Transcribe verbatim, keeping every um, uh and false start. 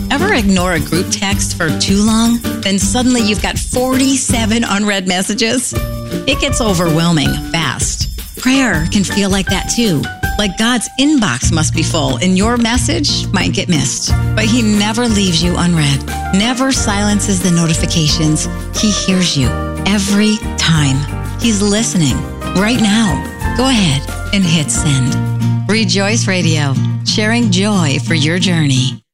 Ever ignore a group text for too long? Then suddenly you've got forty-seven unread messages? It gets overwhelming fast. Prayer can feel like that too. Like God's inbox must be full and your message might get missed. But He never leaves you unread, never silences the notifications. He hears you every time. He's listening right now. Go ahead and hit send. Rejoice Radio, sharing joy for your journey.